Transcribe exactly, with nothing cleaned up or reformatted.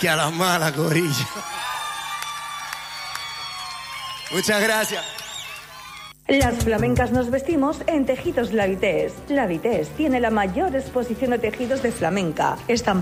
que a las malas, corillo. Muchas gracias. Las flamencas nos vestimos en Tejidos La Vitesse. La Vitesse tiene la mayor exposición de tejidos de flamenca, estampados